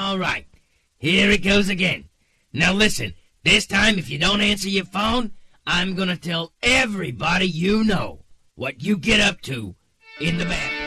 All right, here it goes again. Now listen, this time if you don't answer your phone, I'm gonna tell everybody you know what you get up to in the bathroom.